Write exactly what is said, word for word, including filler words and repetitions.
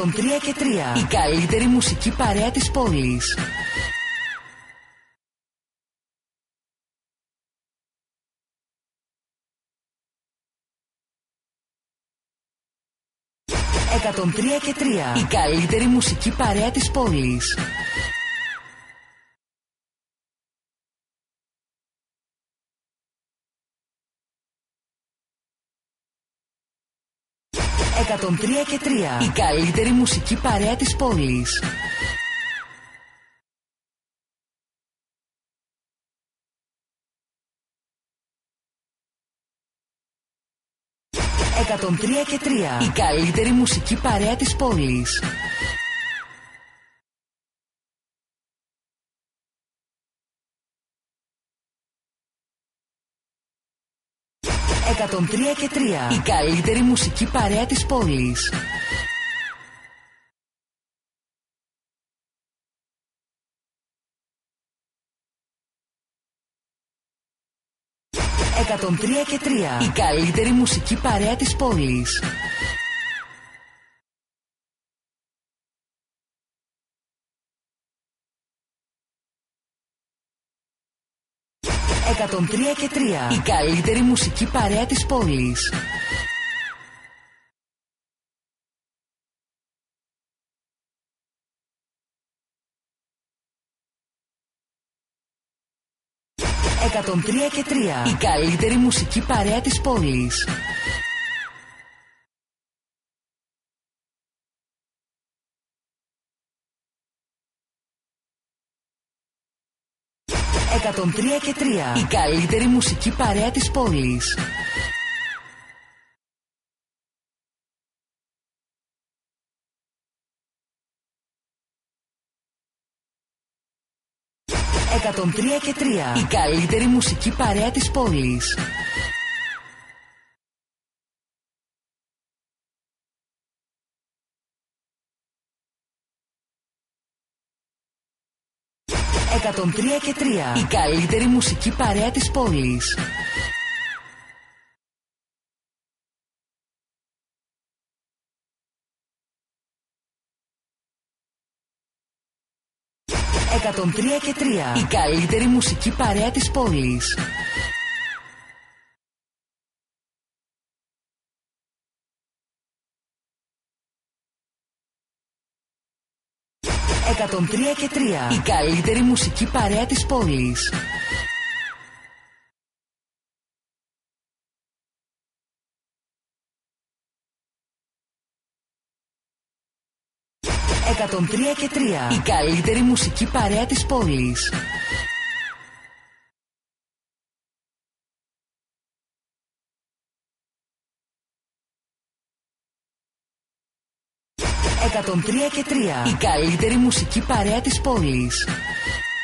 τρία και τρία. Η καλύτερη μουσική παρέα της πόλης. εκατόν τρία και τρία. Η καλύτερη μουσική παρέα της πόλης. εκατόν τρία και τρία. Η καλύτερη μουσική παρέα της πόλης. εκατόν τρία και τρία. Η καλύτερη μουσική παρέα της πόλης. εκατόν τρία και τρία. Η καλύτερη μουσική παρέα της πόλης. εκατόν τρία και τρία. Η καλύτερη μουσική παρέα της πόλης. εκατόν τρία και τρία. Η καλύτερη μουσική παρέα της πόλης. εκατόν τρία και τρία. Η καλύτερη μουσική παρέα της πόλης. εκατόν τρία και τρία. Η καλύτερη μουσική παρέα της πόλης. εκατόν τρία και τρία. Η καλύτερη μουσική παρέα της πόλης. εκατόν τρία και τρία. Η καλύτερη μουσική παρέα της πόλης. εκατόν τρία και τρία. Η καλύτερη μουσική παρέα της πόλης. εκατόν τρία και τρία. Η καλύτερη μουσική παρέα της πόλης. εκατόν τρία και τρία. Η καλύτερη μουσική παρέα της πόλης. εκατόν τρία και τρία. Η καλύτερη μουσική παρέα της πόλης.